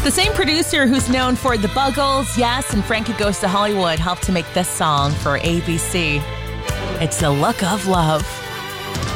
The same producer who's known for The Buggles, Yes, and Frankie Goes to Hollywood helped to make this song for ABC. It's The Look of Love.